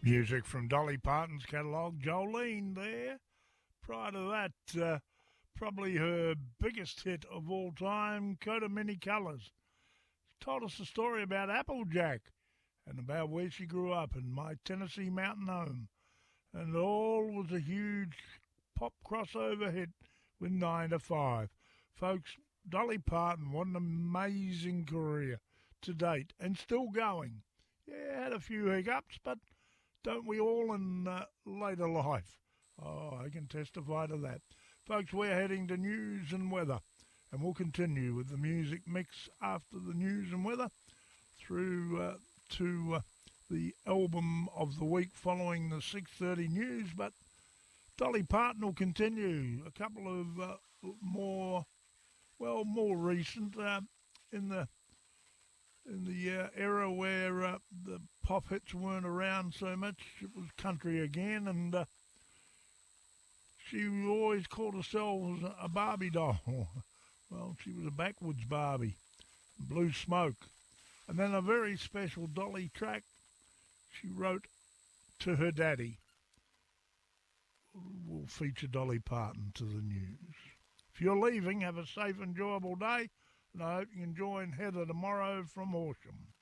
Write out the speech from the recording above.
Music from Dolly Parton's catalogue, Jolene there. Prior to that, probably her biggest hit of all time, Coat of Many Colours. She told us a story about Applejack and about where she grew up in my Tennessee mountain home. And all was a huge pop crossover hit with 9 to 5. Folks, Dolly Parton, what an amazing career to date and still going. Yeah, had a few hiccups, but don't we all in later life? Oh, I can testify to that. Folks, we're heading to news and weather, and we'll continue with the music mix after the news and weather through to the album of the week following the 6:30 news. But Dolly Parton will continue. A couple of more recent in the era where the pop hits weren't around so much. It was country again, and she always called herself a Barbie doll. Well, she was a backwoods Barbie. Blue Smoke. And then a very special Dolly track she wrote to her daddy. Will feature Dolly Parton to the news. If you're leaving, have a safe, enjoyable day, and I hope you can join Heather tomorrow from Horsham.